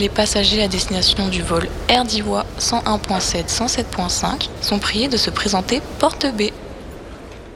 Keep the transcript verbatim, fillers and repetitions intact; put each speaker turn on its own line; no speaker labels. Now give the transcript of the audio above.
Les passagers à destination du vol Air Diwa cent un point sept cent sept point cinq sont priés de se présenter porte B.